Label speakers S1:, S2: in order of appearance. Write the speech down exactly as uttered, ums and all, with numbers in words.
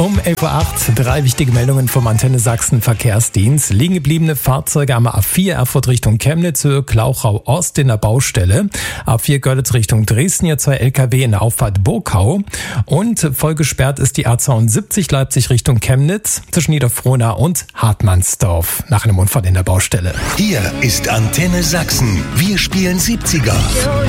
S1: Um elf Uhr acht, drei wichtige Meldungen vom Antenne Sachsen Verkehrsdienst. Liegen gebliebene Fahrzeuge am A vier Erfurt Richtung Chemnitz, Höhe Klauchau Ost in der Baustelle. A vier Görlitz Richtung Dresden, hier zwei L K W in der Auffahrt Burgau. Und voll gesperrt ist die A zweiundsiebzig Leipzig Richtung Chemnitz zwischen Niederfrohna und Hartmannsdorf nach einem Unfall in der Baustelle.
S2: Hier ist Antenne Sachsen. Wir spielen siebziger.